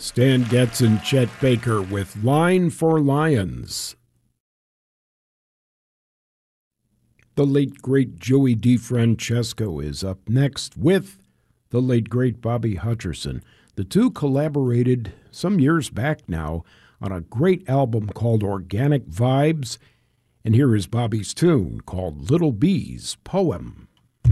Stan Getz and Chet Baker with Line for Lions. The late, great Joey DeFrancesco is up next with the late, great Bobby Hutcherson. The two collaborated some years back now on a great album called Organic Vibes, and here is Bobby's tune called Little Bee's Poem.